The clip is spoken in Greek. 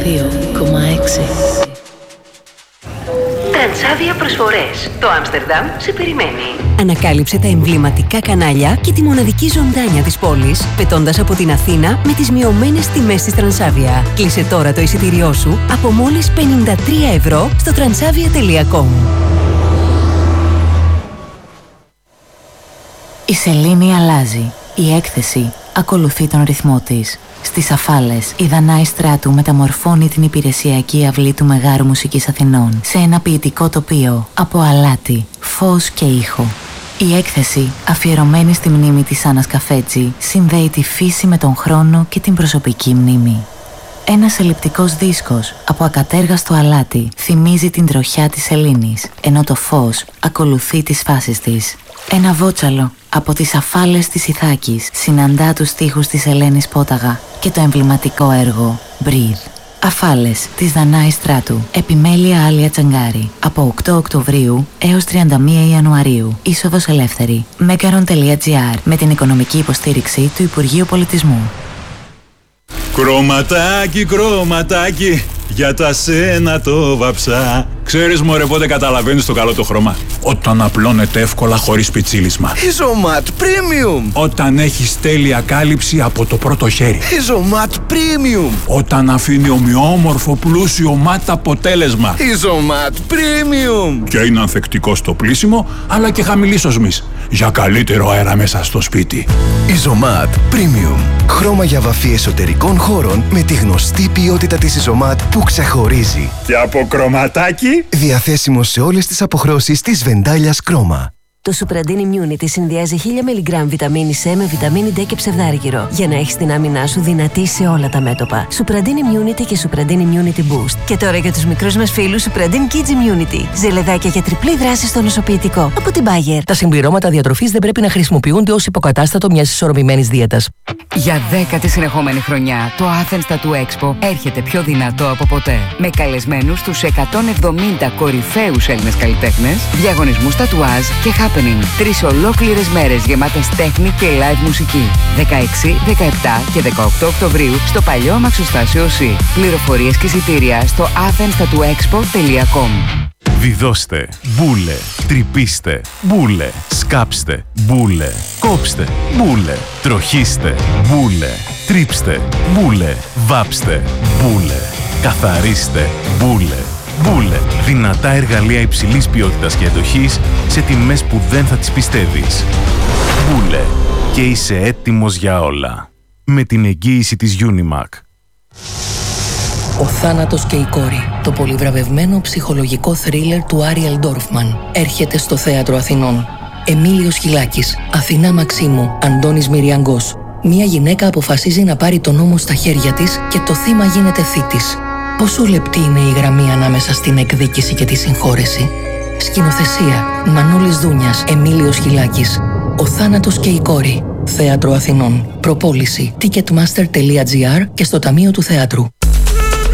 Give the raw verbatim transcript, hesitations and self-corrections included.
δύο κόμμα έξι. Τρανσάβια προσφορές. Το Άμστερνταμ σε περιμένει. Ανακάλυψε τα εμβληματικά κανάλια και τη μοναδική ζωντάνια της πόλης, πετώντας από την Αθήνα με τις μειωμένες τιμές της Τρανσάβια. Κλείσε τώρα το εισιτήριό σου από μόλις πενήντα τρία ευρώ στο τρανσάβια τελεία κομ. Η σελήνη αλλάζει. Η έκθεση ακολουθεί τον ρυθμό της. Στις Αφάλες, η Δανάη Στράτου μεταμορφώνει την υπηρεσιακή αυλή του Μεγάρου Μουσικής Αθηνών σε ένα ποιητικό τοπίο από αλάτι, φως και ήχο. Η έκθεση, αφιερωμένη στη μνήμη της Άννας Καφέτζη, συνδέει τη φύση με τον χρόνο και την προσωπική μνήμη. Ένας ελλειπτικός δίσκος από ακατέργαστο αλάτι θυμίζει την τροχιά της σελήνης, ενώ το φως ακολουθεί τις φάσεις της. Ένα βότσαλο από τις Αφάλες της Ιθάκης συναντά τους στίχους της Ελένης Πόταγα και το εμβληματικό έργο Breathe. Αφάλες της Δανάη Στράτου. Επιμέλεια Άλια Τσαγκάρη. Από οκτώ Οκτωβρίου έως τριάντα μία Ιανουαρίου. Είσοδος ελεύθερη. Megaron τελεία gr με την οικονομική υποστήριξη του Υπουργείου Πολιτισμού. Κρωματάκι, κρωματάκι, για τα σένα το βαψά. Ξέρεις μωρέ πότε καταλαβαίνεις το καλό το χρώμα? Όταν απλώνεται εύκολα χωρίς πιτσίλισμα. Ιζωμάτ Premium. Όταν έχεις τέλεια κάλυψη από το πρώτο χέρι. Ιζωμάτ Premium. Όταν αφήνει ομοιόμορφο πλούσιο μάτ αποτέλεσμα. Ιζωμάτ Premium. Και είναι ανθεκτικό στο πλύσιμο αλλά και χαμηλής οσμής. Για καλύτερο αέρα μέσα στο σπίτι. Ιζωμάτ Premium. Χρώμα για βαφή εσωτερικών χώρων με τη γνωστή ποιότητα της Ιζωμάτ που ξεχωρίζει. Και από κρωματάκι. Διαθέσιμο σε όλες τις αποχρώσεις της Βεντάλιας Κρόμα. Το Supradin Immunity συνδυάζει χίλια μιλιγκράμμ βιταμίνη C με βιταμίνη D και ψευδάργυρο για να έχεις την άμυνά σου δυνατή σε όλα τα μέτωπα. Supradin Immunity και Supradin Immunity Boost. Και τώρα για τους μικρούς μας φίλους Supradin Kids Immunity. Ζελεδάκια για τριπλή δράση στο νοσοποιητικό. Από την Bayer. Τα συμπληρώματα διατροφής δεν πρέπει να χρησιμοποιούνται ως υποκατάστατο μιας ισορροπημένης δίαιτας. Για δέκατη συνεχόμενη χρονιά, το Athens Tattoo Expo έρχεται πιο δυνατό από ποτέ. Με καλεσμένους τους εκατόν εβδομήντα κορυφαίους Έλληνες καλλιτέχνες, διαγωνισμούς τατουάζ και happening. Τρεις ολόκληρες μέρες γεμάτες τέχνη και live μουσική. δεκαέξι, δεκαεπτά και δεκαοκτώ Οκτωβρίου στο παλιό αμαξοστάσιο ΣΥ. Πληροφορίες και εισιτήρια στο athens tattoo expo τελεία com. Βιδώστε, μπούλε, τρυπήστε, μπούλε, σκάψτε, μπούλε, κόψτε, μπούλε, τροχίστε, μπούλε, τρίψτε, μπούλε, βάψτε, μπούλε, καθαρίστε, μπούλε. Μπούλε. Δυνατά εργαλεία υψηλής ποιότητας και αντοχής σε τιμές που δεν θα τις πιστεύεις. Μπούλε. Και είσαι έτοιμος για όλα. Με την εγγύηση της Unimac. Ο θάνατος και η κόρη. Το πολυβραβευμένο ψυχολογικό θρίλερ του Άριελ Ντόρφμαν έρχεται στο Θέατρο Αθηνών. Εμίλιος Χιλάκης, Αθηνά Μαξίμου, Αντώνης Μυριαγκός. Μια γυναίκα αποφασίζει να πάρει τον νόμο στα χέρια της και το θύμα γίνεται θήτης. Πόσο λεπτή είναι η γραμμή ανάμεσα στην εκδίκηση και τη συγχώρεση? Σκηνοθεσία Μανώλης Δούνιας, Εμίλιος Χιλάκης. Ο θάνατος και η κόρη. Θέατρο Αθηνών. Προπόληση ticketmaster τελεία gr και στο Ταμείο του Θεάτρου.